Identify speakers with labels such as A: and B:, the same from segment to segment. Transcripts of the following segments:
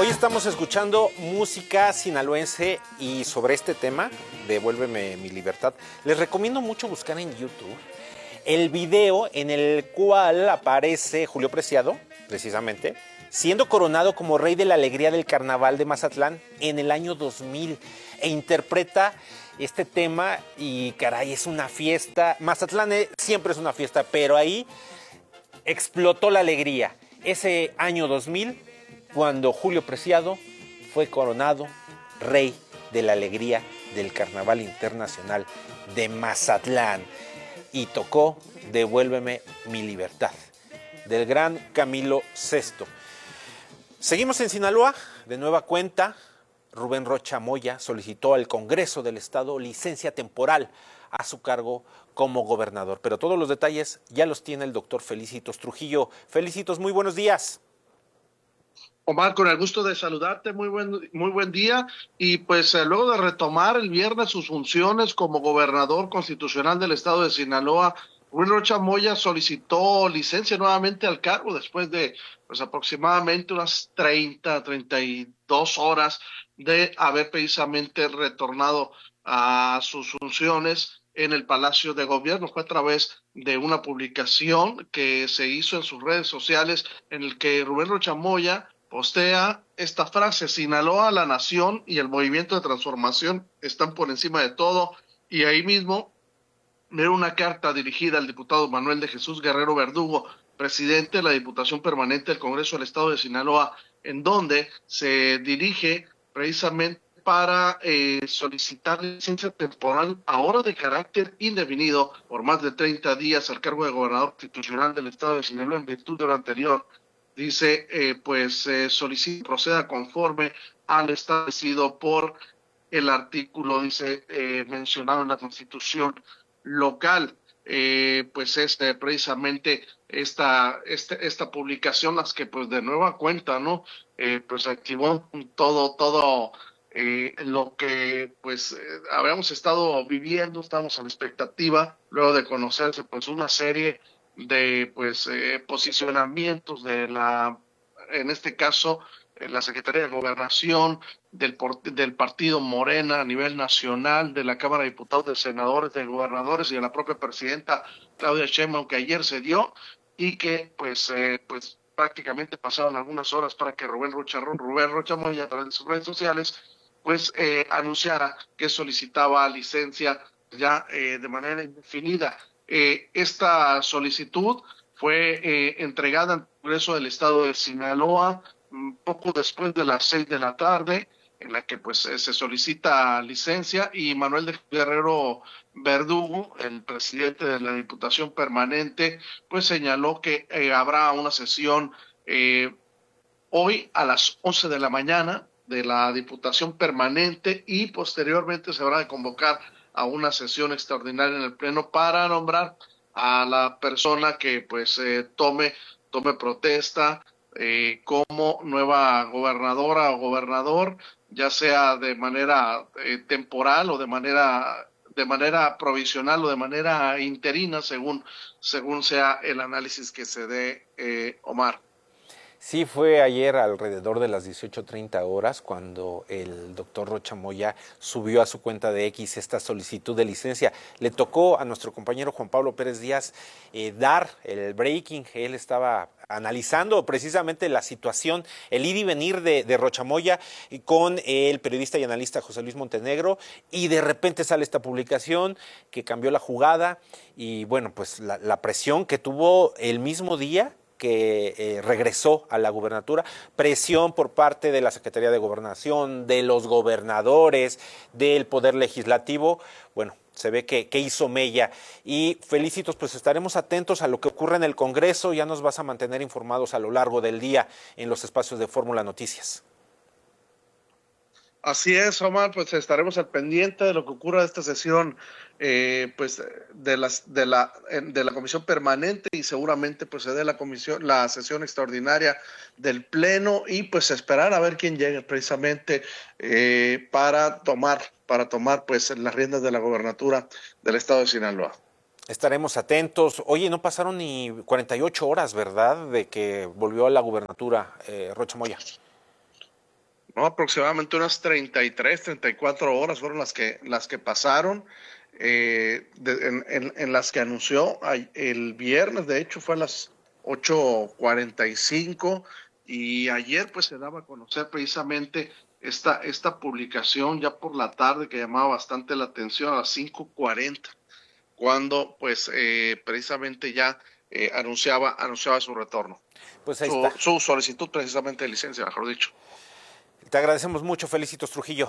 A: Hoy estamos escuchando música sinaloense y sobre este tema, Devuélveme mi libertad, les recomiendo mucho buscar en YouTube el video en el cual aparece Julio Preciado, precisamente, siendo coronado como rey de la alegría del carnaval de Mazatlán en el año 2000 e interpreta este tema y caray, es una fiesta. Mazatlán siempre es una fiesta, pero ahí explotó la alegría. Ese año 2000, cuando Julio Preciado fue coronado rey de la alegría del Carnaval Internacional de Mazatlán y tocó Devuélveme mi libertad, del gran Camilo VI. Seguimos en Sinaloa, de nueva cuenta. Rubén Rocha Moya solicitó al Congreso del Estado licencia temporal a su cargo como gobernador. Pero todos los detalles ya los tiene el doctor Felicitos Trujillo. Felicitos, muy buenos días.
B: Omar, con el gusto de saludarte, muy buen día. Y pues luego de retomar el viernes sus funciones como gobernador constitucional del estado de Sinaloa, Rubén Rocha Moya solicitó licencia nuevamente al cargo después de pues aproximadamente unas 32 horas de haber precisamente retornado a sus funciones en el Palacio de Gobierno. Fue a través de una publicación que se hizo en sus redes sociales en el que Rubén Rocha Moya postea esta frase: Sinaloa, la nación y el movimiento de transformación están por encima de todo. Y ahí mismo era una carta dirigida al diputado Manuel de Jesús Guerrero Verdugo, presidente de la Diputación Permanente del Congreso del Estado de Sinaloa, en donde se dirige precisamente para solicitar licencia temporal ahora de carácter indefinido por más de 30 días al cargo de gobernador constitucional del Estado de Sinaloa en virtud de lo anterior. Dice, solicita proceda conforme al establecido por el artículo, dice, mencionado en la Constitución local. Pues precisamente esta publicación, las que pues de nueva cuenta, ¿no? Pues activó todo lo que pues habíamos estado viviendo. Estamos a la expectativa luego de conocerse pues una serie de pues posicionamientos de en este caso, la Secretaría de Gobernación, del partido Morena a nivel nacional, de la Cámara de Diputados, de senadores, de gobernadores y de la propia presidenta Claudia Sheinbaum, que ayer se dio, y que pues prácticamente pasaron algunas horas para que Rubén Rocha Moya, a través de sus redes sociales, pues anunciara que solicitaba licencia ya de manera indefinida. Esta solicitud fue entregada al Congreso del Estado de Sinaloa poco después de las 6 de la tarde, en la que pues se solicita licencia, y Manuel de Guerrero Verdugo, el presidente de la Diputación Permanente, pues señaló que habrá una sesión hoy a las 11 de la mañana de la Diputación Permanente, y posteriormente se habrá de convocar a una sesión extraordinaria en el Pleno para nombrar a la persona que pues tome protesta como nueva gobernadora o gobernador, ya sea de manera temporal o de manera provisional o de manera interina, según sea el análisis que se dé, Omar.
A: Sí, fue ayer alrededor de las 18:30 horas cuando el doctor Rocha Moya subió a su cuenta de X esta solicitud de licencia. Le tocó a nuestro compañero Juan Pablo Pérez Díaz dar el breaking. Él estaba analizando precisamente la situación, el ir y venir de Rocha Moya con el periodista y analista José Luis Montenegro, y de repente sale esta publicación que cambió la jugada y bueno, pues la presión que tuvo el mismo día que regresó a la gubernatura, presión por parte de la Secretaría de Gobernación, de los gobernadores, del Poder Legislativo. Bueno, se ve que hizo mella. Y Felicitos, pues estaremos atentos a lo que ocurre en el Congreso. Ya nos vas a mantener informados a lo largo del día en los espacios de Fórmula Noticias.
B: Así es, Omar, pues estaremos al pendiente de lo que ocurra en esta sesión pues de la comisión permanente, y seguramente pues se dé la sesión extraordinaria del Pleno, y pues esperar a ver quién llegue precisamente para tomar pues las riendas de la gobernatura del estado de Sinaloa.
A: Estaremos atentos. Oye, no pasaron ni 48 horas, ¿verdad?, de que volvió a la gubernatura Rocha Moya.
B: ¿no? Aproximadamente unas 33, 34 horas fueron las que pasaron, en las que anunció el viernes, de hecho fue a las 8:45, y ayer pues se daba a conocer precisamente esta publicación ya por la tarde, que llamaba bastante la atención, a las 5:40, cuando pues precisamente ya anunciaba su retorno,
A: Pues ahí está.
B: su solicitud precisamente de licencia, mejor dicho.
A: Te agradecemos mucho, Felicitos Trujillo.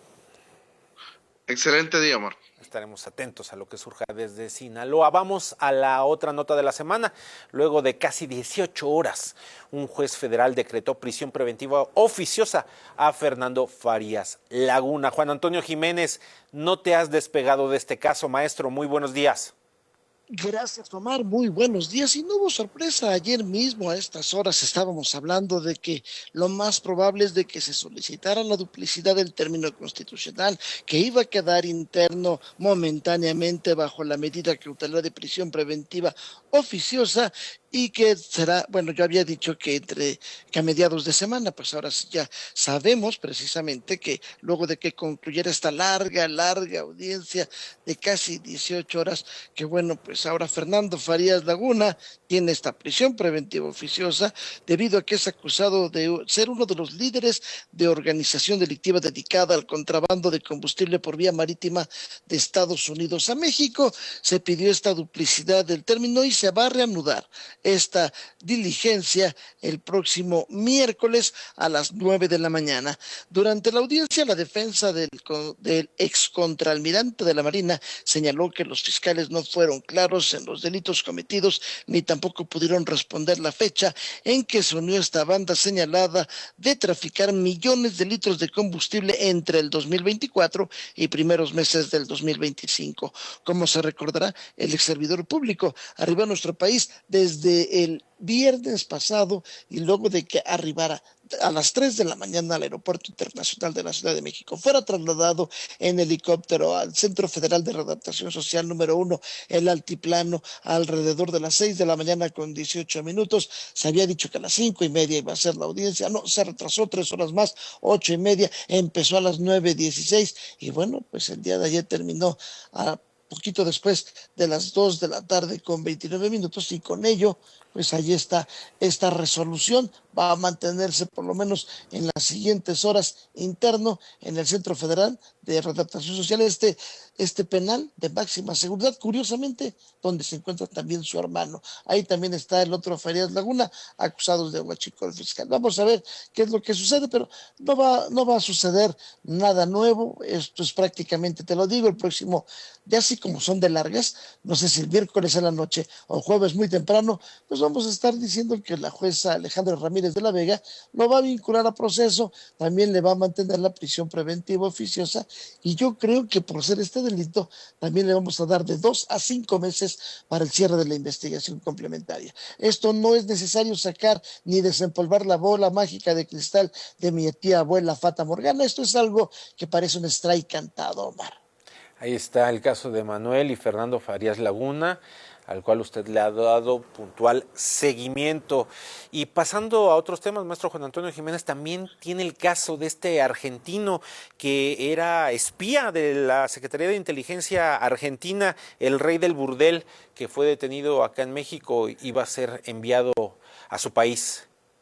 B: Excelente día, Omar.
A: Estaremos atentos a lo que surja desde Sinaloa. Vamos a la otra nota de la semana. Luego de casi 18 horas, un juez federal decretó prisión preventiva oficiosa a Fernando Farías Laguna. Juan Antonio Jiménez, no te has despegado de este caso, maestro. Muy buenos días.
C: Gracias, Omar. Muy buenos días. Y no hubo sorpresa. Ayer mismo a estas horas estábamos hablando de que lo más probable es de que se solicitara la duplicidad del término constitucional, que iba a quedar interno momentáneamente bajo la medida cautelar de prisión preventiva oficiosa, y que será, bueno, yo había dicho que que a mediados de semana, pues ahora sí ya sabemos precisamente que luego de que concluyera esta larga audiencia de casi 18 horas, que bueno, pues ahora Fernando Farías Laguna tiene esta prisión preventiva oficiosa debido a que es acusado de ser uno de los líderes de organización delictiva dedicada al contrabando de combustible por vía marítima de Estados Unidos a México. Se pidió esta duplicidad del término y se va a reanudar esta diligencia el próximo miércoles a las 9 de la mañana. Durante la audiencia, la defensa del excontraalmirante de la Marina señaló que los fiscales no fueron claros en los delitos cometidos, ni tampoco pudieron responder la fecha en que se unió esta banda señalada de traficar millones de litros de combustible entre el 2024 y primeros meses del 2025. Como se recordará, el ex servidor público arribó a nuestro país desde el viernes pasado, y luego de que arribara a las 3 de la mañana al Aeropuerto Internacional de la Ciudad de México, fuera trasladado en helicóptero al Centro Federal de Readaptación Social número 1, el Altiplano, alrededor de las 6 de la mañana con 18 minutos. Se había dicho que a las 5:30 iba a ser la audiencia, no, se retrasó 3 horas más, 8:30, empezó a las 9:16, y bueno, pues el día de ayer terminó a poquito después de las 2 de la tarde con 29 minutos, y con ello, pues ahí está esta resolución. Va a mantenerse por lo menos en las siguientes horas interno en el Centro Federal de Readaptación Social, este penal de máxima seguridad, curiosamente, donde se encuentra también su hermano. Ahí también está el otro Farías Laguna, acusados de huachicol fiscal. Vamos a ver qué es lo que sucede, pero no va a suceder nada nuevo. Esto es prácticamente, te lo digo, el próximo, ya así como son de largas, no sé si el miércoles en la noche o jueves muy temprano, pues vamos a estar diciendo que la jueza Alejandra Ramírez de la Vega lo va a vincular a proceso, también le va a mantener la prisión preventiva oficiosa, y yo creo que por ser este delito también le vamos a dar de 2 a 5 meses para el cierre de la investigación complementaria. Esto no es necesario sacar ni desempolvar la bola mágica de cristal de mi tía abuela Fata Morgana. Esto es algo que parece un strike cantado, Omar.
A: Ahí está el caso de Manuel y Fernando Farías Laguna, al cual usted le ha dado puntual seguimiento. Y pasando a otros temas, maestro Juan Antonio Jiménez, también tiene el caso de este argentino que era espía de la Secretaría de Inteligencia Argentina, el rey del burdel, que fue detenido acá en México y iba a ser enviado a su país.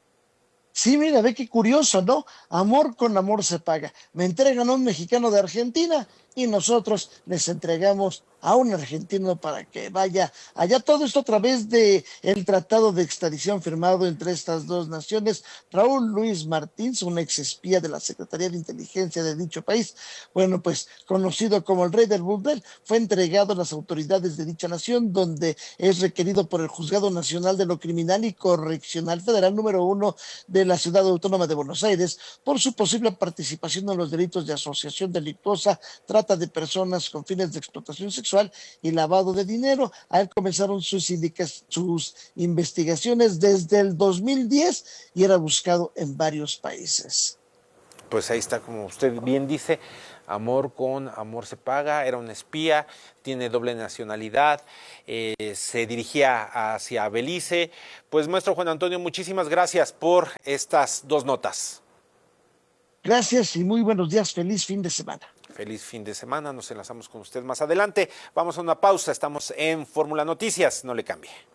C: Sí, mira, ve qué curioso, ¿no? Amor con amor se paga. Me entregan a un mexicano de Argentina y nosotros les entregamos a un argentino para que vaya allá. Todo esto a través de el tratado de extradición firmado entre estas dos naciones. Raúl Luis Martins, un ex espía de la Secretaría de Inteligencia de dicho país, bueno, pues conocido como el rey del burdel, fue entregado a las autoridades de dicha nación, donde es requerido por el Juzgado Nacional de lo Criminal y Correccional Federal número 1 de la Ciudad Autónoma de Buenos Aires por su posible participación en los delitos de asociación delictuosa, trata de personas con fines de explotación sexual y lavado de dinero. A él comenzaron sus investigaciones desde el 2010 y era buscado en varios países.
A: Pues ahí está, como usted bien dice, amor con amor se paga. Era un espía, tiene doble nacionalidad, se dirigía hacia Belice. Pues maestro Juan Antonio, muchísimas gracias por estas dos notas.
C: Gracias y muy buenos días. Feliz fin de semana.
A: Feliz fin de semana. Nos enlazamos con usted más adelante. Vamos a una pausa. Estamos en Fórmula Noticias. No le cambie.